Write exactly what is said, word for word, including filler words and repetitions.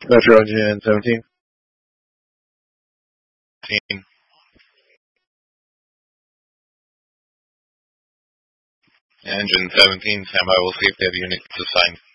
Metro Engine seventeen. Engine seventeen, standby. We'll see if they have units assigned.